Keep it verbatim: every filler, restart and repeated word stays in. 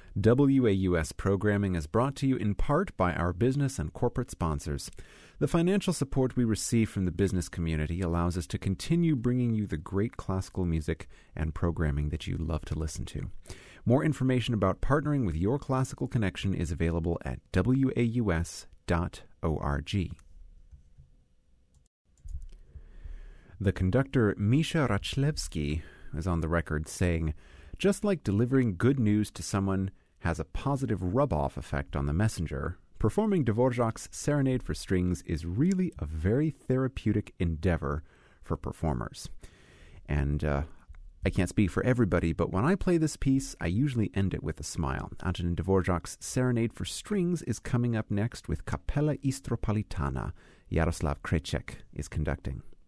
W A U S programming is brought to you in part by our business and corporate sponsors. The financial support we receive from the business community allows us to continue bringing you the great classical music and programming that you love to listen to. More information about partnering with your classical connection is available at w a u s dot org. The conductor Misha Rachlewski is on the record saying, "Just like delivering good news to someone has a positive rub-off effect on the messenger, performing Dvorak's Serenade for Strings is really a very therapeutic endeavor for performers." And uh, I can't speak for everybody, but when I play this piece, I usually end it with a smile. Antonin Dvorak's Serenade for Strings is coming up next with Capella Istropolitana. Jaroslav Krejcik is conducting.